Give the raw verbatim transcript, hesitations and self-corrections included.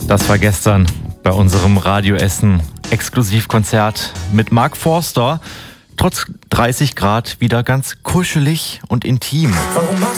Das war gestern bei unserem Radioessen Exklusivkonzert mit Mark Forster. Trotz dreißig Grad wieder ganz kuschelig und intim. Warum machst